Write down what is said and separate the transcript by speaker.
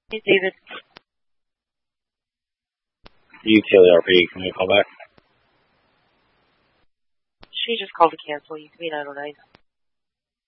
Speaker 1: Hey, David.
Speaker 2: UTLRP, can you call back?
Speaker 1: She just called to cancel. You can be 909.